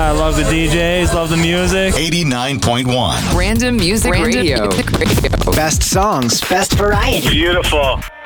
I love the DJs, love the music. 89.1. Random Music Radio. Best songs, best variety. Beautiful.